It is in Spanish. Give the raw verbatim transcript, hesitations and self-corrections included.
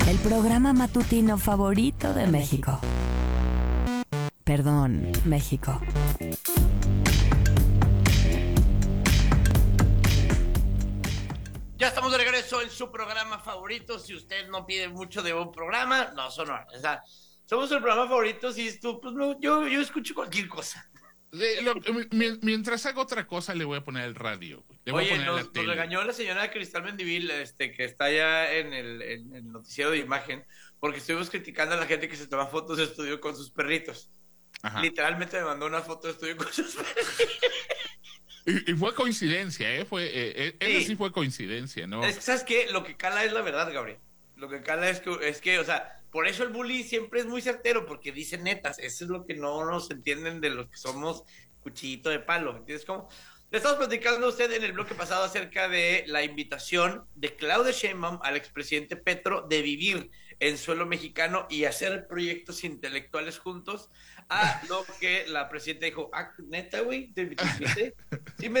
El programa matutino favorito de México. Perdón, México. Ya estamos de regreso en su programa favorito. Si usted no pide mucho de un programa, no, sonó. O sea, somos el programa favorito. Si tú, pues no, yo, yo escucho cualquier cosa. Le, lo, mientras hago otra cosa, le voy a poner el radio. Le voy Oye, a poner nos, la nos tele. regañó la señora Cristal Mendivil, este, que está allá en el, en el noticiero de imagen, porque estuvimos criticando a la gente que se toma fotos de estudio con sus perritos. Ajá. Literalmente me mandó una foto de estudio con sus perritos. Y, y fue coincidencia, ¿eh? Fue, eh, sí. Eso sí fue coincidencia, ¿no? Es que, ¿sabes qué? Lo que cala es la verdad, Gabriel. Lo que cala es que, es que, o sea, por eso el bully siempre es muy certero, porque dice netas. Eso es lo que no nos entienden de los que somos cuchillito de palo. ¿Entiendes cómo? Le estamos platicando a usted en el bloque pasado acerca de la invitación de Claudia Sheinbaum al expresidente Petro de vivir en suelo mexicano y hacer proyectos intelectuales juntos, a lo que la presidenta dijo, ah, neta, güey, ¿te invitaste? Sí me